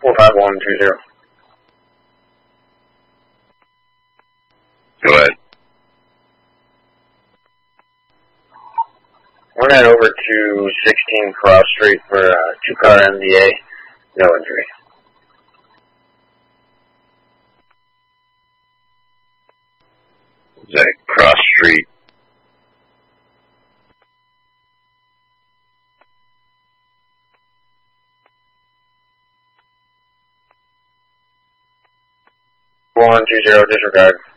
45120. Go ahead. We're head over to 16 Cross Street for a 2-car MDA. No injury. Is that Cross Street? One 20 disregard.